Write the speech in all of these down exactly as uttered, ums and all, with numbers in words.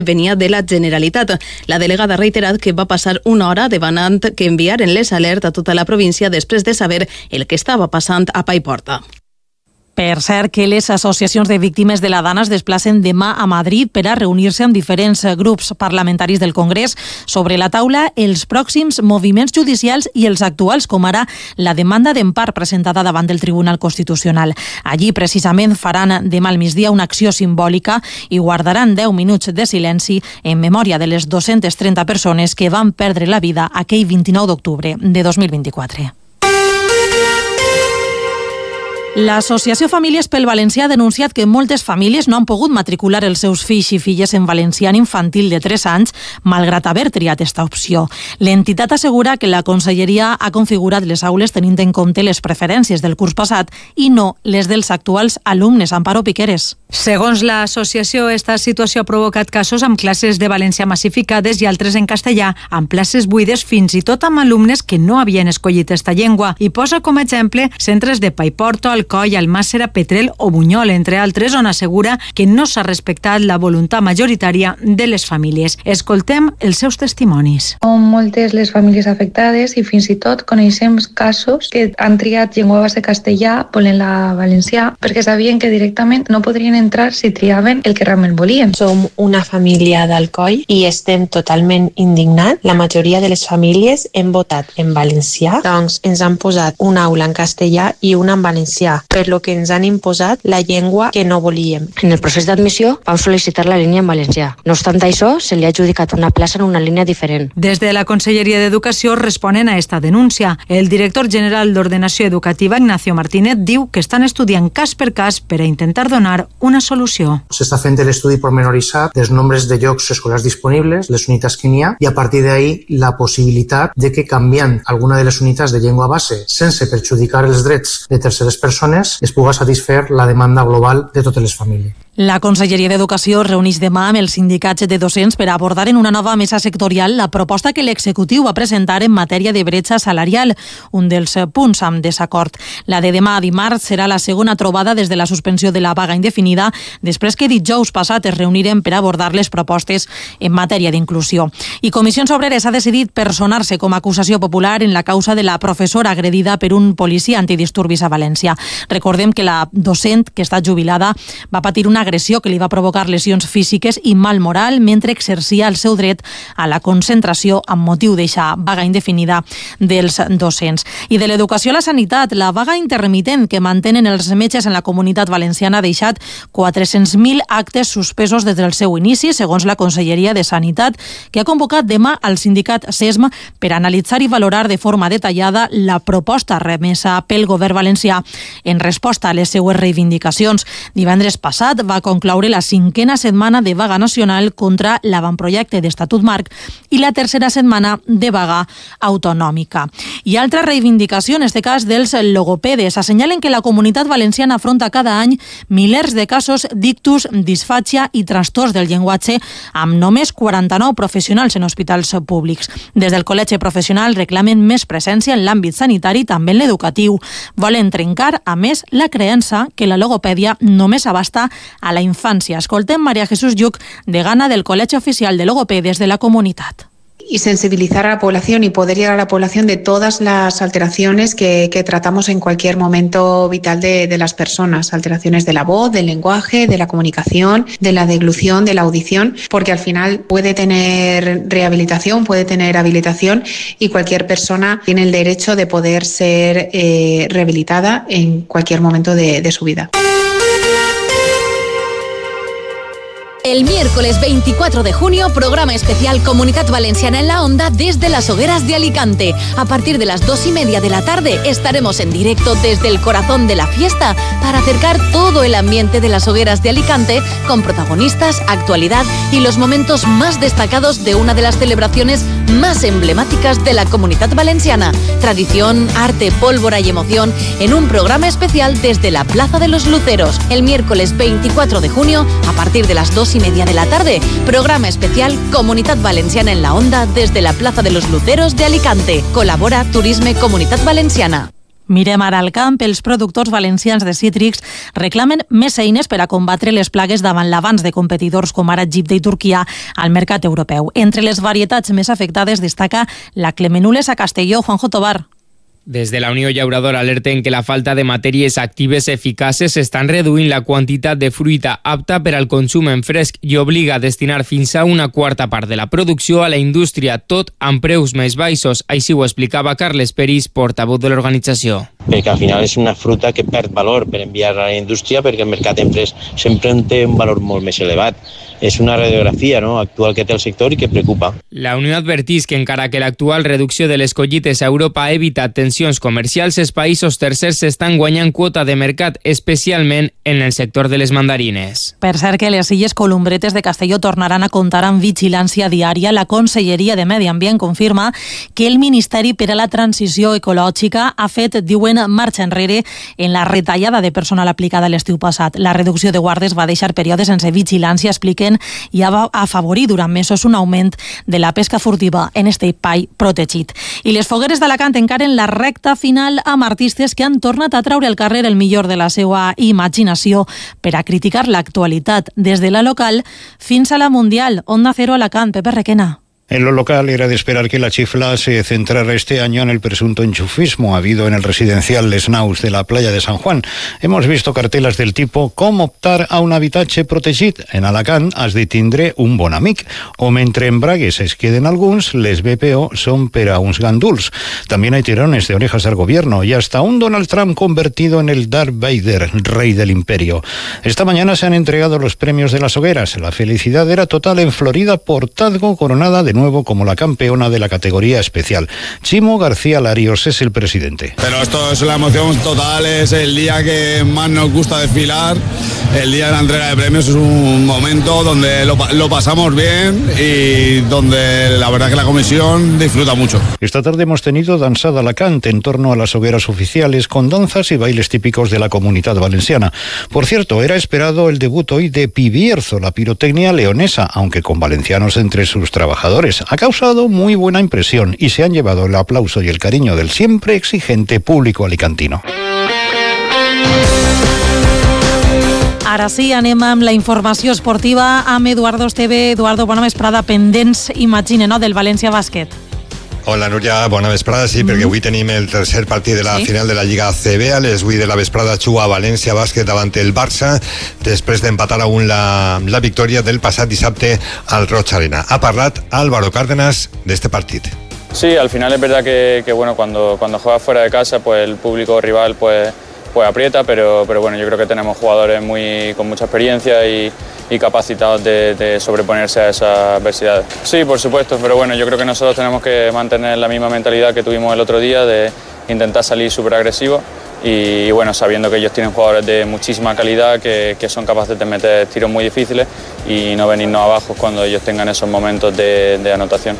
venia de la Generalitat. La delegada ha reiterat que va passar una hora demanant que enviaren les alertes a tota la província després de saber el que estava passant a Paiporta. Per cert, que les associacions de víctimes de la Dana es desplacen demà a Madrid per a reunir-se amb diferents grups parlamentaris del Congrés sobre la taula els pròxims moviments judicials i els actuals, com ara la demanda d'empart presentada davant del Tribunal Constitucional. Allí, precisament, faran demà al migdia una acció simbòlica i guardaran deu minuts de silenci en memòria de les dues-centes trenta persones que van perdre la vida aquell vint-i-nou d'octubre de dos mil vint-i-quatre. L'Associació Famílies pel Valencià ha denunciat que moltes famílies no han pogut matricular els seus fills i filles en valencià en infantil de tres anys, malgrat haver triat aquesta opció. L'entitat assegura que la Conselleria ha configurat les aules tenint en compte les preferències del curs passat i no les dels actuals alumnes. Amparo Piqueres. Segons l'associació, esta situació ha provocat casos amb classes de valencià massificades i altres en castellà, amb places buides fins i tot amb alumnes que no havien escollit esta llengua, i posa com a exemple centres de Paiporta, Alcoi, Almàssera, Petrel o Bunyol, entre altres, on assegura que no s'ha respectat la voluntat majoritària de les famílies. Escoltem els seus testimonis. Són moltes les famílies afectades i fins i tot coneixem casos que han triat llengua base castellà volent-la valencià perquè sabien que directament no podrien entrar si triaven el que realment volien. Som una família d'Alcoi i estem totalment indignats. La majoria de les famílies hem votat en valencià, doncs ens han posat una aula en castellà i una en valencià, per lo que ens han imposat la llengua que no volíem. En el procés d'admissió vam sol·licitar la línia en valencià. No obstant això, se li ha adjudicat una plaça en una línia diferent. Des de la Conselleria d'Educació responen a esta denúncia. El director general d'Ordenació Educativa, Ignacio Martínez, diu que estan estudiant cas per cas per a intentar donar una solució. S'està fent l'estudi pormenoritzat dels nombres de llocs escolars disponibles, les unitats que n'hi ha, i a partir d'ahí la possibilitat de que canviant alguna de les unitats de llengua base sense perjudicar els drets de terceres persones es pugui satisfer la demanda global de totes les famílies. La Conselleria d'Educació reuneix demà amb els sindicats de docents per abordar en una nova mesa sectorial la proposta que l'executiu va presentar en matèria de bretxa salarial, un dels punts amb desacord. La de demà dimarts serà la segona trobada des de la suspensió de la vaga indefinida, després que dijous passat es reuniren per abordar les propostes en matèria d'inclusió. I Comissions Obreres ha decidit personar-se com a acusació popular en la causa de la professora agredida per un policia antidisturbis a València. Recordem que la docent, que està jubilada, va patir una agressió que li va provocar lesions físiques i mal moral mentre exercia el seu dret a la concentració amb motiu d'eixa vaga indefinida dels docents. I de l'educació a la sanitat, la vaga intermitent que mantenen els metges en la comunitat valenciana ha deixat quatre-cents mil actes suspesos des del seu inici, segons la Conselleria de Sanitat, que ha convocat demà al sindicat SESM per analitzar i valorar de forma detallada la proposta remesa pel govern valencià en resposta a les seues reivindicacions. Divendres passat va concloure la cinquena setmana de vaga nacional contra l'avantprojecte d'Estatut Marc i la tercera setmana de vaga autonòmica. I altra reivindicació, en este cas dels logopedes, assenyalen que la comunitat valenciana afronta cada any milers de casos d'ictus, disfàgia i trastorns del llenguatge, amb només quaranta-nou professionals en hospitals públics. Des del Col·legi Professional reclamen més presència en l'àmbit sanitari, també en l'educatiu. Volen trencar, a més, la creença que la logopèdia només abasta a la infància. Escoltem María Jesús Lluc, degana del Col·legi Oficial de Logopedes de la comunitat. Y sensibilizar a la población y poder llegar a la población de todas las alteraciones que, que tratamos en cualquier momento vital de, de las personas, alteraciones de la voz, del lenguaje, de la comunicación, de la deglución, de la audición, porque al final puede tener rehabilitación, puede tener habilitación y cualquier persona tiene el derecho de poder ser eh, rehabilitada en cualquier momento de, de su vida. El miércoles veinticuatro de junio, programa especial Comunidad Valenciana en la Onda desde las Hogueras de Alicante. A partir de las dos y media de la tarde estaremos en directo desde el corazón de la fiesta para acercar todo el ambiente de las Hogueras de Alicante con protagonistas, actualidad y los momentos más destacados de una de las celebraciones más emblemáticas de la Comunidad Valenciana. Tradición, arte, pólvora y emoción en un programa especial desde la Plaza de los Luceros. El miércoles veinticuatro de junio, a partir de las dos y media de la tarde, programa especial Comunidad Valenciana en la Onda desde la Plaza de los Luceros de Alicante. Colabora Turisme Comunitat Valenciana. Mirem ara al camp. Els productors valencians de cítrics reclamen més eines per a combatre les plagues davant l'avanç de competidors com ara Egipte i Turquia al mercat europeu. Entre les varietats més afectades destaca la Clemenules a Castelló. Juanjo Tobar. Des de la Unió Llauradora alerten que la falta de matèries actives eficaces estan reduint la quantitat de fruita apta per al consum en fresc i obliga a destinar fins a una quarta part de la producció a la indústria, tot amb preus més baixos. Així ho explicava Carles Peris, portaveu de l'organització. Perquè al final és una fruta que perd valor per enviar a la indústria perquè el mercat en fresc sempre té un valor molt més elevat. És una radiografia no, actual que té el sector i que preocupa. La Unió advertís que encara que l'actual reducció de les collites a Europa ha evitat tensions comercials, els països tercers estan guanyant quota de mercat, especialment en el sector de les mandarines. Per cert que les Illes Columbretes de Castelló tornaran a comptar amb vigilància diària. La Conselleria de Medi Ambient confirma que el Ministeri per a la Transició Ecològica ha fet, diuen, marxa enrere en la retallada de personal aplicada l'estiu passat. La reducció de guardes va deixar períodes sense vigilància, expliquen, i va afavorir durant mesos un augment de la pesca furtiva en este espai protegit. I les fogueres d'Alacant encaren la recta final amb artistes que han tornat a traure al carrer el millor de la seva imaginació per a criticar l'actualitat, des de la local fins a la mundial. Onda Cero Alacant, Pepe Requena. En lo local era de esperar que la chifla se centrara este año en el presunto enchufismo habido en el residencial Les Naus de la playa de San Juan. Hemos visto cartelas del tipo «Com optar a un habitatge protegit? En Alacant has de tindre un bon amic». O mentre en Bragues es queden alguns, les B P O son per a uns ganduls. También hay tirones de orejas al gobierno y hasta un Donald Trump convertido en el Darth Vader, rey del imperio. Esta mañana se han entregado los premios de las hogueras. La felicidad era total en Florida Portazgo, coronada de nuevo como la campeona de la categoría especial. Chimo García Larios es el presidente. Pero esto es la emoción total, es el día que más nos gusta desfilar. El día de la entrega de premios es un momento donde lo, lo pasamos bien y donde la verdad que la comisión disfruta mucho. Esta tarde hemos tenido danzada Alacant en torno a las hogueras oficiales con danzas y bailes típicos de la Comunidad Valenciana. Por cierto, era esperado el debut hoy de Pibierzo, la pirotecnia leonesa, aunque con valencianos entre sus trabajadores. Ha causado muy buena impresión y se han llevado el aplauso y el cariño del siempre exigente público alicantino. Ara sí, anem amb la informació esportiva amb Eduardo Esteve. Eduardo, bona vesprada. Pendents, imagine, no?, del València Bàsquet. Hola, Núria, bona vesprada. Sí, mm. perquè avui tenim el tercer partit de la sí? final de la Lliga A C B. A les vuit de la vesprada juga València Bàsquet davant el Barça, després d'empatar a un la, la victòria del passat dissabte al Roig Arena. Ha parlat Álvaro Cárdenas de este partido. Sí, al final es verdad que, que bueno, cuando, cuando juegas fuera de casa, pues el público rival pues, pues aprieta, pero, pero bueno, yo creo que tenemos jugadores muy, con mucha experiencia y, y capacitados de, de sobreponerse a esas adversidades. Sí, por supuesto, pero bueno, yo creo que nosotros tenemos que mantener la misma mentalidad que tuvimos el otro día, de intentar salir súper agresivos y, y bueno, sabiendo que ellos tienen jugadores de muchísima calidad que, que son capaces de meter tiros muy difíciles y no venirnos abajo cuando ellos tengan esos momentos de, de anotación.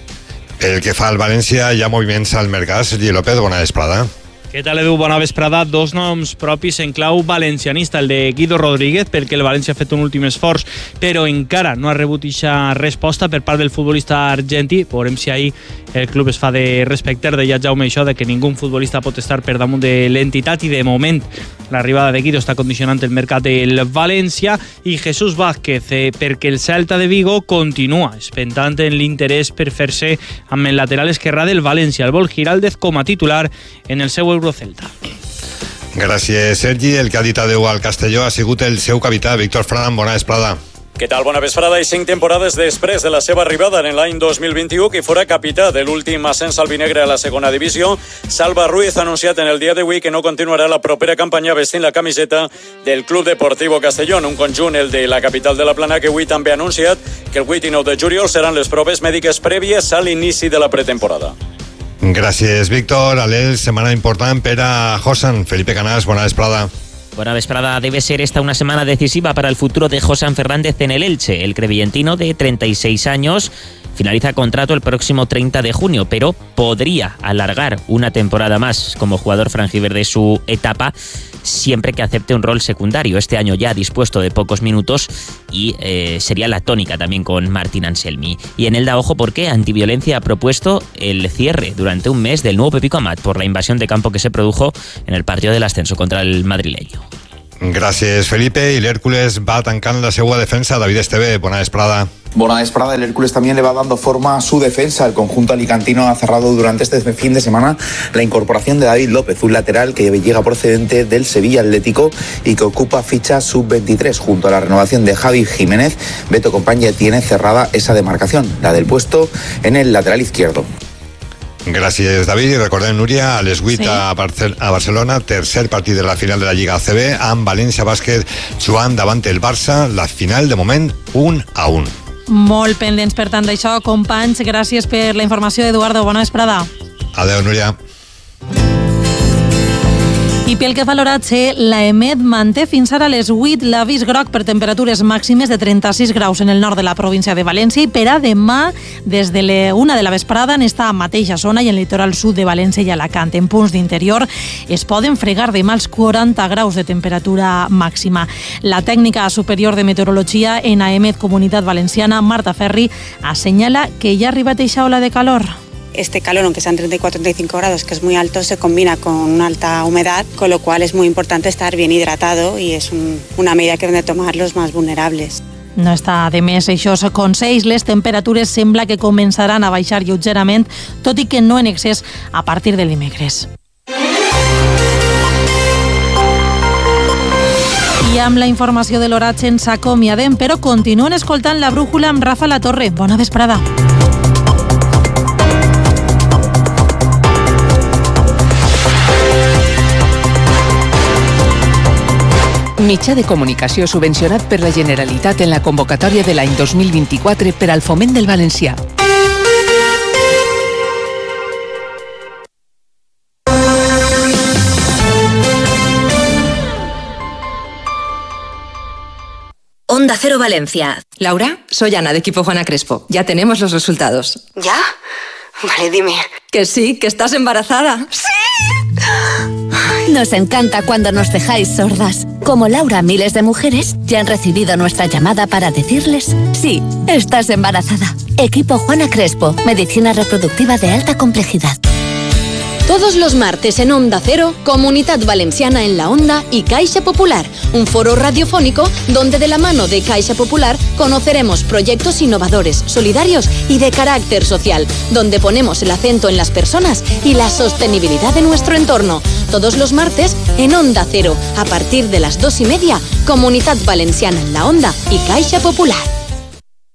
El que fa el València hi ha moviments al mercat. Sergi López, bona vesprada. Què tal, Edu? Bona vesprada. Dos noms propis en clau valencianista, el de Guido Rodríguez, perquè el València ha fet un últim esforç, però encara no ha rebut aquesta resposta per part del futbolista argentí. Veurem si ahir el club es fa de respectar, deia Jaume això, de que ningú futbolista pot estar per damunt de l'entitat, i de moment l'arribada de Guido està condicionant el mercat del València. I Jesús Vázquez, eh, perquè el Celta de Vigo continua espentant en l'interès per fer-se amb el lateral esquerrà del València, el vol Giraldez, com a titular en el seu Eurocelta. Gràcies, Sergi. El que ha dit adeu al Castelló ha sigut el seu capità, Víctor Fran. Bona vesprada. Què tal? Bona vesprada. I cinc temporades després de la seva arribada en l'any dos mil vint-i-u, que fora capità de l'últim ascens albinegre a la segona divisió, Salva Ruiz ha anunciat en el dia d'avui que no continuarà la propera campanya vestint la camiseta del Club Deportivo Castellón, un conjunt, el de la capital de la Plana, que avui també ha anunciat que el vuit i nou de juliol seran les proves mèdiques prèvies a l'inici de la pretemporada. Gràcies, Víctor. Alel, setmana important per a Josan. Felipe Canals, bona vesprada. Buena vesprada. Debe ser esta una semana decisiva para el futuro de Josan Fernández en el Elche. El crevillentino, de treinta y seis años, finaliza contrato el próximo treinta de junio, pero podría alargar una temporada más como jugador franjiverde su etapa siempre que acepte un rol secundario. Este año ya ha dispuesto de pocos minutos y eh, sería la tónica también con Martín Anselmi. Y en Elda, ojo, porque Antiviolencia ha propuesto el cierre durante un mes del nuevo Pepico Amat por la invasión de campo que se produjo en el partido del ascenso contra el madrileño. Gràcies, Felipe. I l'Hércules va tancant la seva defensa. David Esteve, bona vesprada. Buena vesprada, el Hércules también le va dando forma a su defensa. El conjunto alicantino ha cerrado durante este fin de semana la incorporación de David López, un lateral que llega procedente del Sevilla Atlético y que ocupa ficha sub veintitrés. Junto a la renovación de Javi Jiménez, Beto Compañía tiene cerrada esa demarcación, la del puesto en el lateral izquierdo. Gràcies, David. I recordem, Núria, a les vuit sí. a, Barcel- a Barcelona, tercer partit de la final de la Lliga A C B, amb València Bàsquet jugant davant el Barça. La final, de moment, un a un. Molt pendents, per tant, d'això. Companys, gràcies per la informació, Eduardo. Bona vesprada. Adéu, Núria. I pel que fa a l'oratge, la EMET manté fins ara a les vuit l'avís groc per temperatures màximes de trenta-sis graus en el nord de la província de València i per a demà, des de la una de la vesprada, en esta mateixa zona i en el litoral sud de València i Alacant. En punts d'interior es poden fregar demà els quaranta graus de temperatura màxima. La tècnica superior de meteorologia en a EMET Comunitat Valenciana, Marta Ferri, assenyala que ja ha arribat eixa ola de calor. Este calor, aunque sean treinta y cuatro a treinta y cinco grados, que es muy alto, se combina con una alta humedad, con lo cual es muy importante estar bien hidratado y es un, una medida que deben de tomar los más vulnerables. No està de més eixos consells. Les temperatures sembla que començaran a baixar lleugerament, tot i que no en excés a partir del dimecres. I amb la informació de l'oratge ens acomiadem, però continuen escoltant la brújula amb Rafa Latorre. Bona vesprada. Mitjà de comunicació subvencionat per la Generalitat en la convocatòria de l'any dos mil vint-i-quatre per al foment del valencià. Onda Cero Valencia. Laura, soy Ana de Equipo Juana Crespo. Ya tenemos los resultados. ¿Ya? Vale, dime. Que sí, que estás embarazada. ¡Sí! Nos encanta cuando nos dejáis sordas. Como Laura, miles de mujeres ya han recibido nuestra llamada para decirles: sí, estás embarazada. Equipo Juana Crespo, medicina reproductiva de alta complejidad. Todos los martes en Onda Cero, Comunidad Valenciana en la Onda y Caixa Popular, un foro radiofónico donde de la mano de Caixa Popular conoceremos proyectos innovadores, solidarios y de carácter social, donde ponemos el acento en las personas y la sostenibilidad de nuestro entorno. Todos los martes en Onda Cero, a partir de las dos y media, Comunidad Valenciana en la Onda y Caixa Popular.